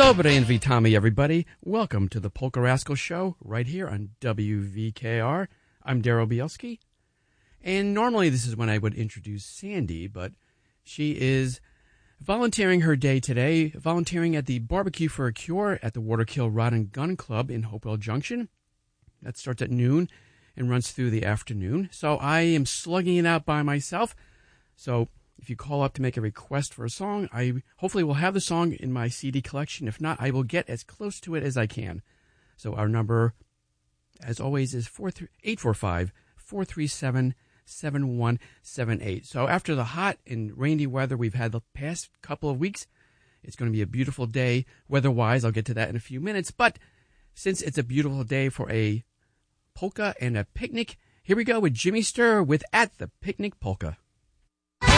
Dobre and Vitami, everybody. Welcome to the Polka Rascal Show right here on WVKR. I'm Daryl Bielski. And normally this is when I would introduce Sandy, but she is volunteering her day today, volunteering at the Barbecue for a Cure at the Waterkill Rod and Gun Club in Hopewell Junction. That starts at noon and runs through the afternoon. So I am slugging it out by myself. So if you call up to make a request for a song, I hopefully will have the song in my CD collection. If not, I will get as close to it as I can. So our number, as always, is 845-437-7178. So after the hot and rainy weather we've had the past couple of weeks, it's going to be a beautiful day weather-wise. I'll get to that in a few minutes. But since it's a beautiful day for a polka and a picnic, here we go with Jimmy Sturr with At the Picnic Polka.